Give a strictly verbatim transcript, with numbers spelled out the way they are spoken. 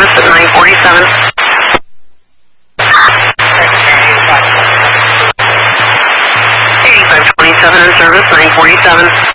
service at nine forty-seven. eighty-five twenty-seven in service, nine forty-seven.